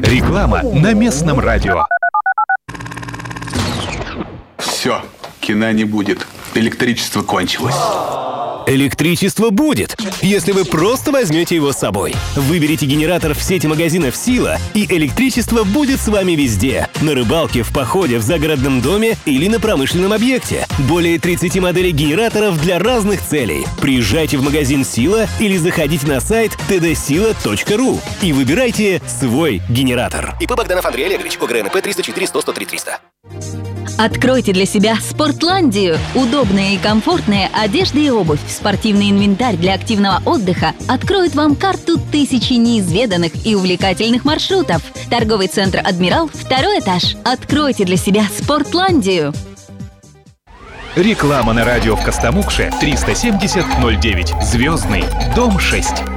Реклама на местном радио. Все, кино не будет. Электричество кончилось. Электричество будет, если вы просто возьмете его с собой. Выберите генератор в сети магазинов «Сила», и электричество будет с вами везде. На рыбалке, в походе, в загородном доме или на промышленном объекте. Более 30 моделей генераторов для разных целей. Приезжайте в магазин «Сила» или заходите на сайт tdsila.ru и выбирайте свой генератор. ИП Богданов Андрей Олегович, ОГРНП 304 100 103 300. Откройте для себя Спортландию. Удобная и комфортная одежда и обувь, спортивный инвентарь для активного отдыха откроют вам карту тысячи неизведанных и увлекательных маршрутов. Торговый центр «Адмирал», 2-й этаж. Откройте для себя Спортландию. Реклама на радио в Костомукше 370-09. Звездный, дом 6.